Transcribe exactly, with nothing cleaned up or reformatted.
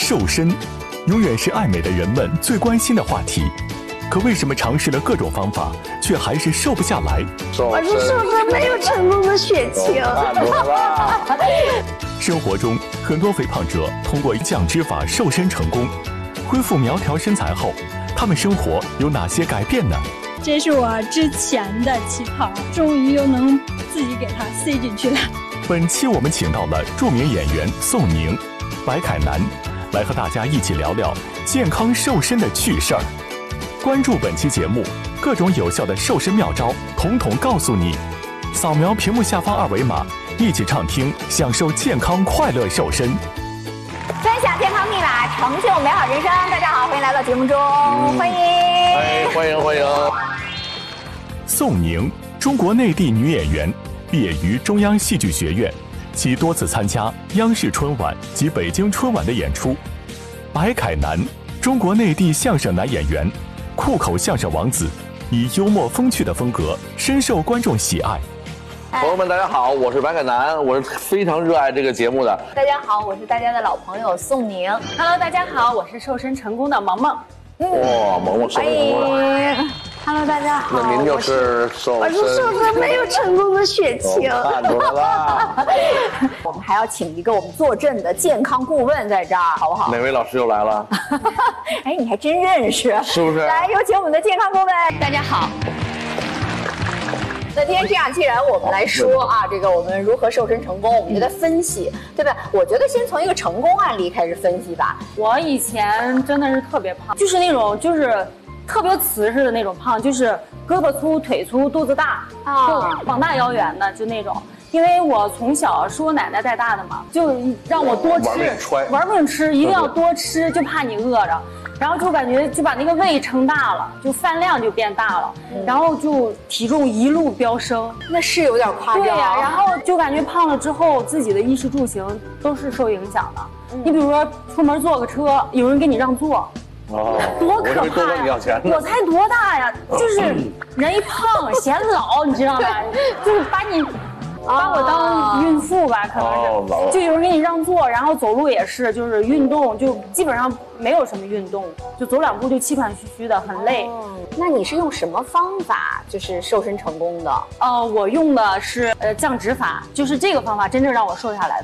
瘦身，永远是爱美的人们最关心的话题。可为什么尝试了各种方法，却还是瘦不下来？ 我是瘦身没有成功的血清。 生活中，很多肥胖者通过降脂法瘦身成功，恢复苗条身材后，他们生活有哪些改变呢？ 这是我之前的旗袍，终于又能自己给它塞进去了。 本期我们请到了著名演员宋宁、白凯南，来和大家一起聊聊健康瘦身的趣事儿。关注本期节目，各种有效的瘦身妙招，统统告诉你。扫描屏幕下方二维码，一起畅听，享受健康快乐瘦身。 分享健康密码，成就美好人生。大家好，欢迎来到节目中，嗯、欢迎， 哎，欢迎欢迎。 宋宁，中国内地女演员，毕业于中央戏剧学院，其多次参加央视春晚及北京春晚的演出。白凯南，中国内地相声男演员，酷口相声王子，以幽默风趣的风格深受观众喜爱。 朋友们，大家好，我是白凯南，我是非常热爱这个节目的。 大家好，我是大家的老朋友宋宁。 Hello， 大家好，我是瘦身成功的萌萌。 哇、嗯，萌萌瘦身成功了。 Hello， 大家好。 那您就是瘦身， 我是瘦身没有成功的血清。 看出来了。 我们还要请一个我们坐镇的健康顾问在这儿，好不好？ 哪位老师又来了？ 哎，你还真认识， 是不是？ 来，有请我们的健康顾问。大家好。那今天这样，既然我们来说啊，这个我们如何瘦身成功，我们就在分析，对吧？我觉得先从一个成功案例开始分析吧。 我以前真的是特别胖，就是那种就是特别瓷实的那种胖，就是胳膊粗、腿粗、肚子大， 啊， 就膀大腰圆的，就那种。因为我从小是我奶奶带大的嘛，就让我多吃， 玩命揣， 玩命吃，一定要多吃，就怕你饿着。然后就感觉就把那个胃撑大了，就饭量就变大了，嗯、然后就体重一路飙升， 那是有点夸张。 对呀、啊，然后就感觉胖了之后，自己的衣食住行都是受影响的。嗯、你比如说出门坐个车，有人给你让座， 哦， 多可怕呀！我, 我才多大呀？就是人一胖显老，你知道吗？就是把你。把我当孕妇吧，可能是，哦、就有人给你让座，然后走路也是，就是运动就基本上没有什么运动，就走两步就气喘吁吁的，很累。 哦、那你是用什么方法就是瘦身成功的？ 呃，我用的是呃降脂法，就是这个方法真正让我瘦下来